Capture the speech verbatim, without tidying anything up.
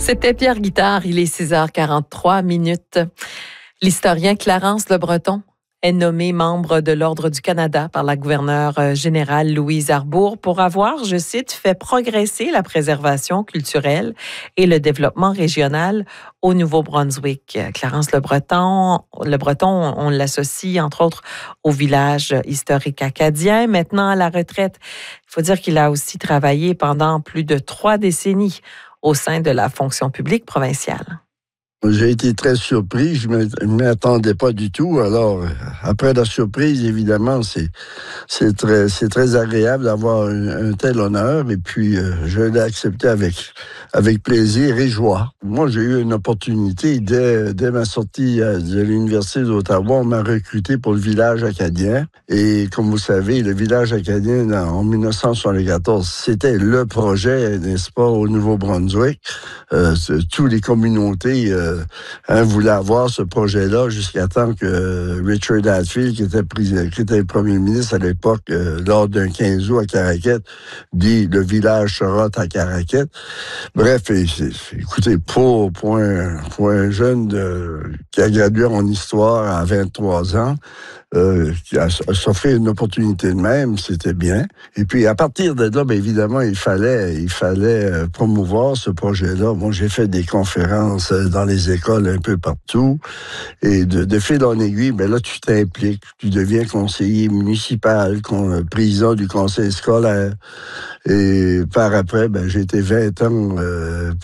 C'était Pierre Guittard, il est six heures quarante-trois minutes. L'historien Clarence Lebreton est nommé membre de l'Ordre du Canada par la gouverneure générale Louise Arbour pour avoir, je cite, fait progresser la préservation culturelle et le développement régional au Nouveau-Brunswick. Clarence Lebreton, Lebreton, on l'associe entre autres au village historique acadien, maintenant à la retraite. Il faut dire qu'il a aussi travaillé pendant plus de trois décennies au sein de la fonction publique provinciale. J'ai été très surpris, je ne m'y attendais pas du tout. Alors, après la surprise, évidemment, c'est c'est très c'est très agréable d'avoir un, un tel honneur. Et puis, euh, je l'ai accepté avec avec plaisir et joie. Moi, j'ai eu une opportunité dès dès ma sortie de l'Université d'Ottawa. On m'a recruté pour le village acadien. Et comme vous savez, le village acadien, en dix-neuf cent soixante-quatorze, c'était le projet, n'est-ce pas, au Nouveau-Brunswick. Euh, toutes les communautés euh, hein, voulaient avoir ce projet-là jusqu'à temps que Richard Hadfield, qui était, qui était le premier ministre à l'époque, euh, lors d'un quinze août à Caraquette, dit « le village sera à Caraquette ». Bref, et, écoutez, pour, pour, un, pour un jeune de, qui a gradué en histoire à vingt-trois ans, Euh, qui a, a s'offert une opportunité de même, c'était bien. Et puis, à partir de là, bien évidemment, il fallait, il fallait euh, promouvoir ce projet-là. Moi, j'ai fait des conférences dans les écoles un peu partout. Et de, de fil en aiguille, ben là, tu t'impliques. Tu deviens conseiller municipal, con, président du conseil scolaire. Et par après, ben, j'ai été vingt ans euh,